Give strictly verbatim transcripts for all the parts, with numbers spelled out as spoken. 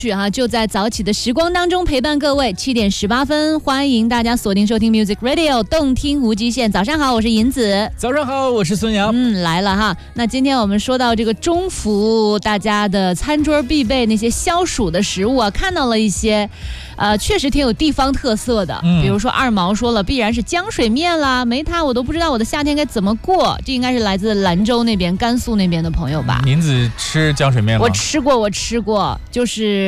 哈，就在早起的时光当中陪伴各位。七点十八分，欢迎大家锁定收听 Music Radio， 动听无极限。早上好，我是银子。 早上好，我是孙瑶。 嗯，来了哈。那今天我们说到这个中伏，大家的餐桌必备那些消暑的食物啊，看到了一些，呃，确实挺有地方特色的。嗯、比如说二毛说了，必然是浆水面啦，没它我都不知道我的夏天该怎么过。这应该是来自兰州那边、甘肃那边的朋友吧？ 银子吃浆水面吗？ 我吃过，我吃过，就是。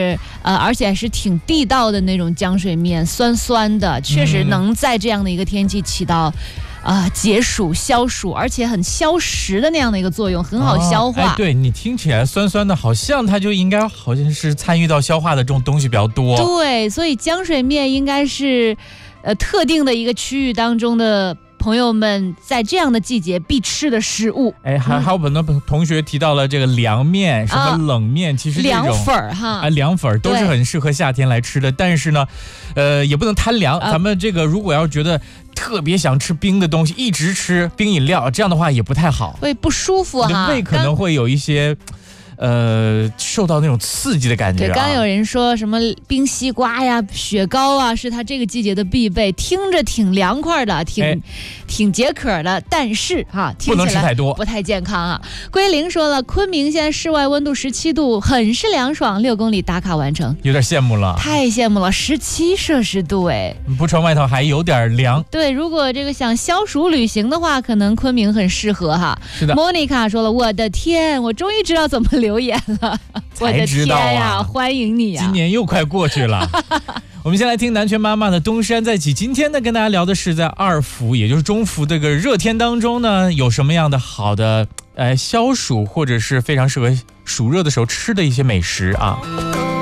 呃，而且还是挺地道的那种浆水面，酸酸的，确实能在这样的一个天气起到啊、呃、解暑消暑，而且很消食的那样的一个作用，很好消化。 哦、哎，对，你听起来酸酸的，好像它就应该好像是参与到消化的这种东西比较多。 对，所以浆水面应该是呃特定的一个区域当中的朋友们在这样的季节必吃的食物。 哎，还还有很多同学提到了这个凉面，什么冷面，啊、其实这种凉粉哈， 啊，凉粉都是很适合夏天来吃的。但是呢，呃，也不能贪凉。啊、咱们这个如果要觉得特别想吃冰的东西，一直吃冰饮料，这样的话也不太好， 会不舒服哈， 胃可能会有一些。呃，受到那种刺激的感觉、啊。 对，刚有人说什么冰西瓜呀、雪糕啊，是它这个季节的必备，听着挺凉快的，挺、哎、挺解渴的，但是哈， 不能吃太多， 不太健康啊。归零说了，昆明现在室外温度十七度，很是凉爽，六公里打卡完成， 有点羡慕了， 太羡慕了，十七摄氏度哎， 不穿外套还有点凉。 对，如果这个想消暑旅行的话，可能昆明很适合哈。 是的 ，Monica 说了，我的天，我终于知道怎么留言了，我的天呀、啊，欢迎你啊！ 今年又快过去了。我们先来听南拳妈妈的东山再起。今天呢，跟大家聊的是在二伏，也就是中伏这个热天当中呢，有什么样的好的呃消暑或者是非常适合暑热的时候吃的一些美食啊。